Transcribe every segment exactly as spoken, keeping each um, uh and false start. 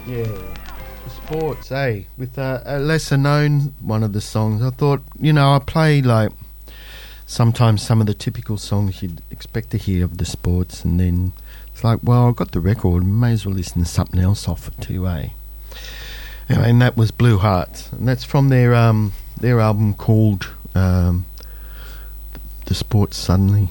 Yeah, the Sports, eh? With uh, a lesser known one of the songs. I thought, you know, I play like sometimes some of the typical songs you'd expect to hear of the Sports, and then it's like, well, I've got the record, may as well listen to something else off it too, eh? Anyway, and that was Blue Hearts, and that's from their um their album called um, The Sports Suddenly.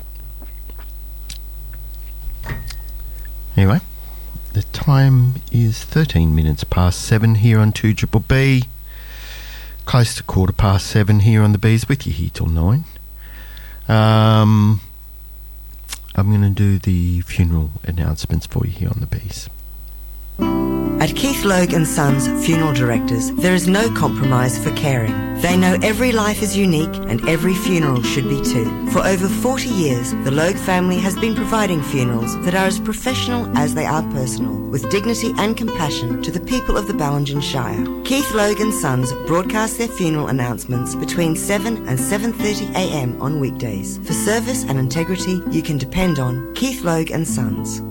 Anyway, the time is thirteen minutes past seven here on two Triple B. Close to quarter past seven here on the Bees, with you here till nine. Um, I'm going to do the funeral announcements for you here on the Bees. At Keith Logue and Sons Funeral Directors, there is no compromise for caring. They know every life is unique and every funeral should be too. For over forty years, the Logue family has been providing funerals that are as professional as they are personal, with dignity and compassion to the people of the Ballingen Shire. Keith Logue and Sons broadcast their funeral announcements between seven and seven thirty a m on weekdays. For service and integrity you can depend on Keith Logue and Sons.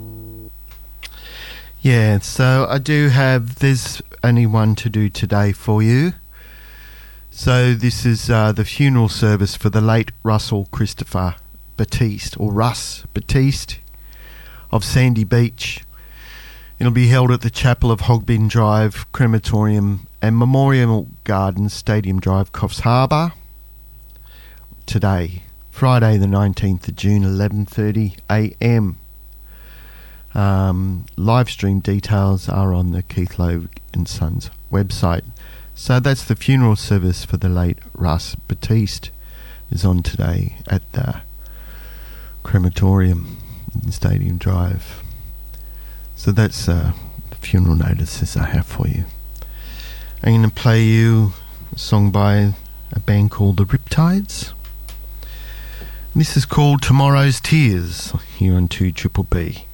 Yeah, so I do have, there's only one to do today for you. So this is uh, the funeral service for the late Russell Christopher Batiste, or Russ Batiste, of Sandy Beach. It'll be held at the Chapel of Hogbin Drive Crematorium and Memorial Gardens, Stadium Drive, Coffs Harbour, today, Friday the nineteenth of June, eleven thirty a m. Um, live stream details are on the Keith Logue and Sons website. So that's the funeral service for the late Russ Batiste, is on today at the crematorium in Stadium Drive. So that's uh, the funeral notices I have for you. I'm going to play you a song by a band called the Riptides. This is called Tomorrow's Tears here on two Triple B.